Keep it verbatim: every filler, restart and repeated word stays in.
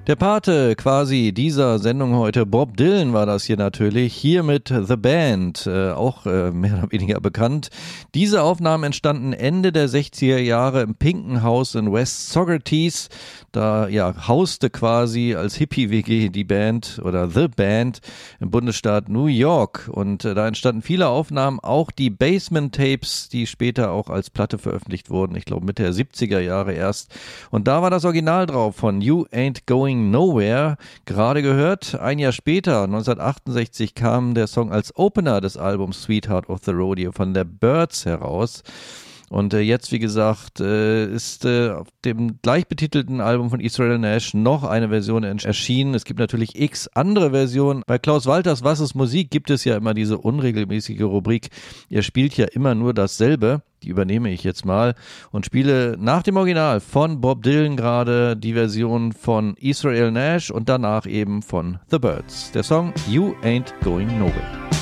Der Pate quasi dieser Sendung heute, Bob Dylan war das hier natürlich, hier mit The Band, äh, auch äh, mehr oder weniger bekannt. Diese Aufnahmen entstanden Ende der sechziger Jahre im Pinken House in West Socrates. Da ja hauste quasi als Hippie-W G die Band oder The Band im Bundesstaat New York. Und äh, da entstanden viele Aufnahmen, auch die Basement-Tapes, die später auch als Platte veröffentlicht wurden, ich glaube Mitte der siebziger Jahre erst. Und da war das Original drauf von You Ain't Going Nowhere, gerade gehört. Ein Jahr später, neunzehnhundertachtundsechzig, kam der Song als Opener des Albums Sweetheart of the Rodeo von der Byrds heraus. Und äh, jetzt, wie gesagt, äh, ist äh, auf dem gleichbetitelten Album von Israel Nash noch eine Version erschienen. Es gibt natürlich x andere Versionen. Bei Klaus Walters Was ist Musik gibt es ja immer diese unregelmäßige Rubrik. Er spielt ja immer nur dasselbe. Die übernehme ich jetzt mal und spiele nach dem Original von Bob Dylan gerade die Version von Israel Nash und danach eben von The Byrds. Der Song You Ain't Going Nowhere.